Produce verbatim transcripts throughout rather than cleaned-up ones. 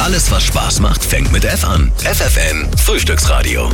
Alles, was Spaß macht, fängt mit F an. F F N Frühstücksradio.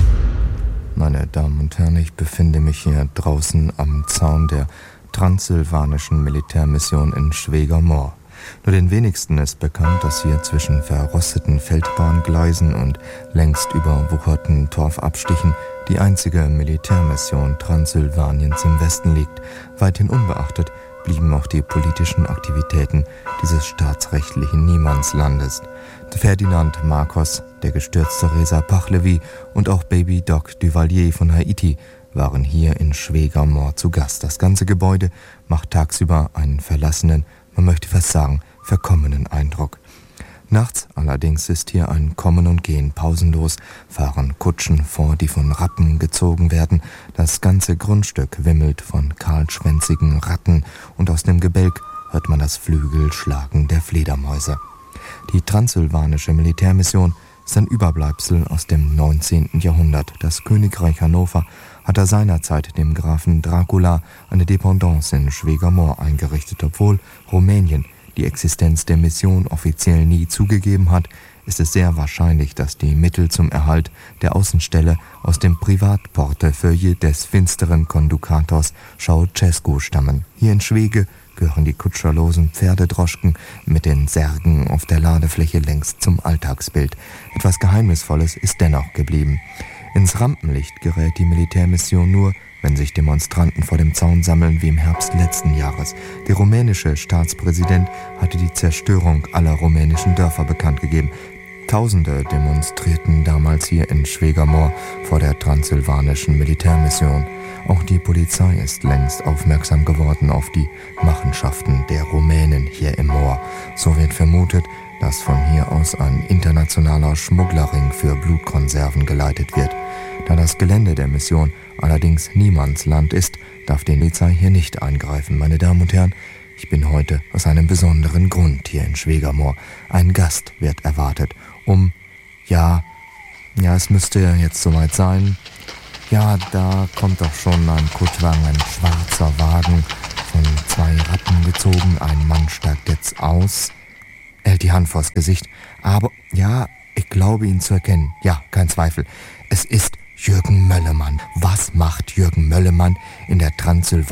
Meine Damen und Herren, ich befinde mich hier draußen am Zaun der transsilvanischen Militärmission in Schwegermoor. Nur den wenigsten ist bekannt, dass hier zwischen verrosteten Feldbahngleisen und längst überwucherten Torfabstichen die einzige Militärmission Transsilvaniens im Westen liegt. Weithin unbeachtet blieben auch die politischen Aktivitäten dieses staatsrechtlichen Niemandslandes. Ferdinand Marcos, der gestürzte Reza Pahlavi und auch Baby Doc Duvalier von Haiti waren hier in Schwegermoor zu Gast. Das ganze Gebäude macht tagsüber einen verlassenen, man möchte fast sagen, verkommenen Eindruck. Nachts allerdings ist hier ein Kommen und Gehen pausenlos, fahren Kutschen vor, die von Ratten gezogen werden. Das ganze Grundstück wimmelt von kahlschwänzigen Ratten und aus dem Gebälk hört man das Flügelschlagen der Fledermäuse. Die transsilvanische Militärmission ist ein Überbleibsel aus dem neunzehnten Jahrhundert. Das Königreich Hannover hatte seinerzeit dem Grafen Dracula eine Dependance in Schwegermoor eingerichtet. Obwohl Rumänien die Existenz der Mission offiziell nie zugegeben hat, ist es sehr wahrscheinlich, dass die Mittel zum Erhalt der Außenstelle aus dem Privatportefeuille des finsteren Kondukators Ceausescu stammen. Hier in Schwege gehören die kutscherlosen Pferdedroschken mit den Särgen auf der Ladefläche längst zum Alltagsbild. Etwas Geheimnisvolles ist dennoch geblieben. Ins Rampenlicht gerät die Militärmission nur, wenn sich Demonstranten vor dem Zaun sammeln wie im Herbst letzten Jahres. Der rumänische Staatspräsident hatte die Zerstörung aller rumänischen Dörfer bekannt gegeben. Tausende demonstrierten damals hier in Schwegermoor vor der transsilvanischen Militärmission. Auch die Polizei ist längst aufmerksam geworden auf die Machenschaften der Rumänen hier im Moor. So wird vermutet, dass von hier aus ein internationaler Schmugglerring für Blutkonserven geleitet wird. Da das Gelände der Mission allerdings Niemandsland ist, darf die Polizei hier nicht eingreifen. Meine Damen und Herren, ich bin heute aus einem besonderen Grund hier in Schwegermoor. Ein Gast wird erwartet, um, ja, ja, es müsste jetzt soweit sein. Ja, da kommt doch schon ein Kutwagen, ein schwarzer Wagen, von zwei Ratten gezogen. Ein Mann steigt jetzt aus. Er hält die Hand vors Gesicht. Aber, ja, ich glaube ihn zu erkennen. Ja, kein Zweifel. Es ist Jürgen Möllemann. Was macht Jürgen Möllemann in der Transsilvanien?